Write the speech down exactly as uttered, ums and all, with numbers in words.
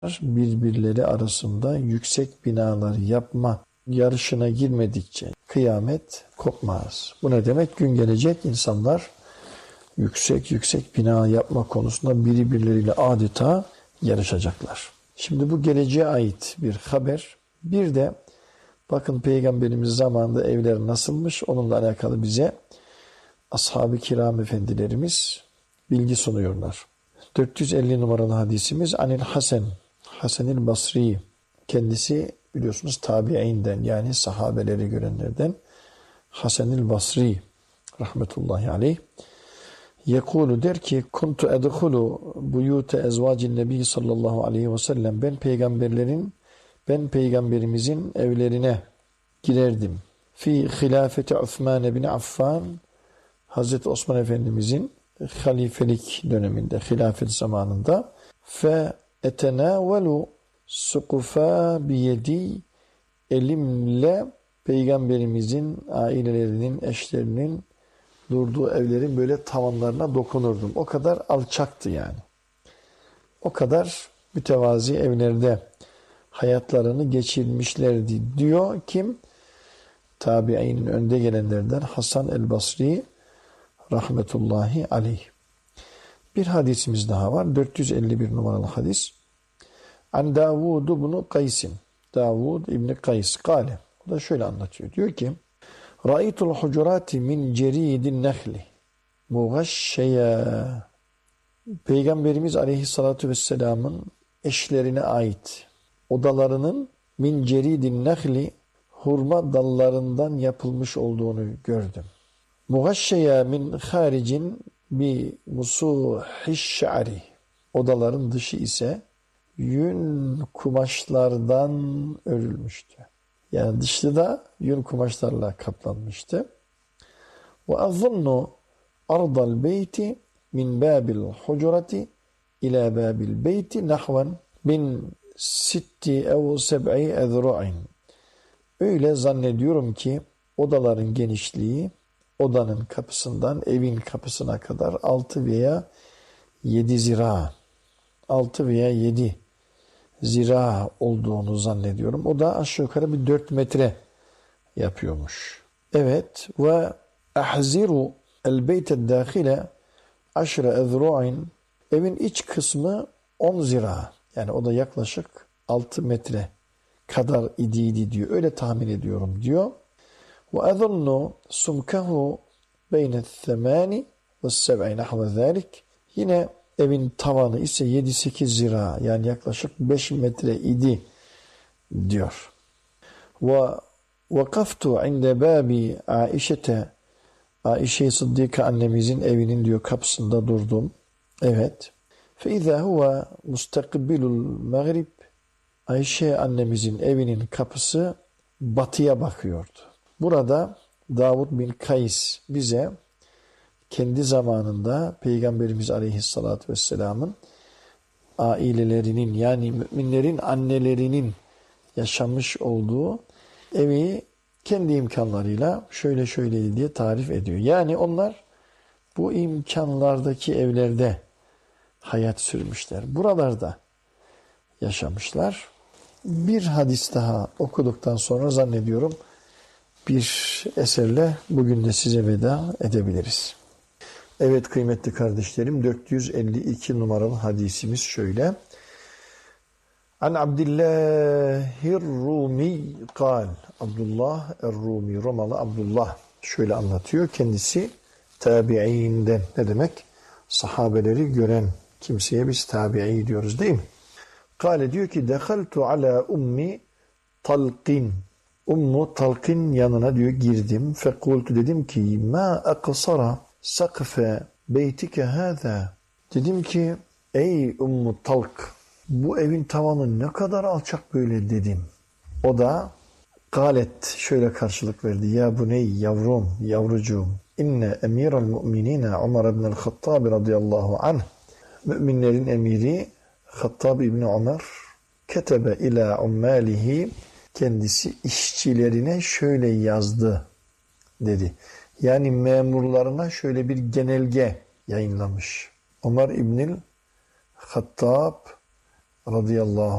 birbirleri arasında yüksek binalar yapma yarışına girmedikçe kıyamet kopmaz. Bu ne demek? Gün gelecek insanlar yüksek yüksek bina yapma konusunda birbirleriyle adeta yarışacaklar. Şimdi bu geleceğe ait bir haber. Bir de bakın Peygamberimiz zamanında evler nasılmış, onunla alakalı bize ashab-ı kiram efendilerimiz bilgi sunuyorlar. dört yüz elli numaralı hadisimiz Anil Hasan, Hasan-ül Basri, kendisi biliyorsunuz tabi'inden, yani sahabeleri görenlerden Hasan-ül Basri rahmetullahi aleyh yekulu, der ki, kuntu edhulu buyute ezvacin nebi sallallahu aleyhi ve sellem, ben peygamberlerin ben peygamberimizin evlerine girerdim. Fi hilafeti Osman bin Affan, Hazreti Osman Efendimizin halifelik döneminde, hilafet zamanında, fe etenavelu sukufa biyedi, elimle peygamberimizin ailelerinin, eşlerinin durduğu evlerin böyle tavanlarına dokunurdum. O kadar alçaktı yani. O kadar mütevazi evlerde hayatlarını geçirmişlerdi diyor kim? Tabi'inin önde gelenlerden Hasan el-Basri rahmetullahi aleyh. Bir hadisimiz daha var. dört yüz elli bir numaralı hadis. An Davud ibn Kays'in. Davud İbni Kays kâle. O da şöyle anlatıyor. Diyor ki, Ra'aytul hucurati min ceridin nehli muğaşşeya. Peygamberimiz aleyhissalatu vesselamın eşlerine ait odalarının min ceridin nehli, hurma dallarından yapılmış olduğunu gördüm. Muğaşşeya min haricin bi musuhiş şa'ri. Odaların dışı ise yün kumaşlardan örülmüştü. Yani dışı da yün kumaşlarla kaplanmıştı. Ve azunnu ardal beyti min babil hucurati ila babil beyti nahvan min sitti ev seb'i ezru'in. Öyle zannediyorum ki odaların genişliği odanın kapısından evin kapısına kadar altı veya yedi zira, altı veya yedi zira olduğunu zannediyorum. O da aşağı yukarı bir dört metre yapıyormuş. Evet, ve ahziru el beyted dâhile aşre ezru'in, evin iç kısmı on zira, yani o da yaklaşık altı metre kadar idiydi diyor. Öyle tahmin ediyorum diyor. Ve azunnu sumkahu beyne themani ve seb'i nahve zâlik. Yine evin tavanı ise yedi sekiz zira, yani yaklaşık beş metre idi diyor. Ve vakaftu inde babi Aişete, Aişe Sıddika annemizin evinin diyor kapısında durdum. Evet. Fe izâ huve mustakbilul mağrib. Ayşe annemizin evinin kapısı batıya bakıyordu. Burada Davud bin Kays bize kendi zamanında Peygamberimiz Aleyhisselatü Vesselam'ın ailelerinin, yani müminlerin annelerinin yaşamış olduğu evi kendi imkanlarıyla şöyle şöyleydi diye tarif ediyor. Yani onlar bu imkanlardaki evlerde hayat sürmüşler. Buralarda yaşamışlar. Bir hadis daha okuduktan sonra zannediyorum bir eserle bugün de size veda edebiliriz. Evet kıymetli kardeşlerim, dört yüz elli iki numaralı hadisimiz şöyle. An Abdillahir Rumi kal. Abdullah er-Rumi, Romalı Abdullah şöyle anlatıyor. Kendisi tabi'inden. Ne demek? Sahabeleri gören kimseye biz tabi'i diyoruz değil mi? Kale diyor ki, dehaltu ala ummi talqin. Ummu Talqin yanına diyor girdim. Fekultu, dedim ki, ma aksara sakfe beytike hâzâ. Dedim ki, ey Ummu Talq, bu evin tavanı ne kadar alçak böyle dedim. O da galet şöyle karşılık verdi. Ya buney, yavrum, yavrucuğum. İnne emiral mu'minine Ömer ibn-i Hattab radıyallahu anh. Müminlerin emiri Hattab İbni Ömer ketebe ila ummalihi, kendisi işçilerine şöyle yazdı dedi. Yani memurlarına şöyle bir genelge yayınlamış. Ömer İbnül Hattab radıyallahu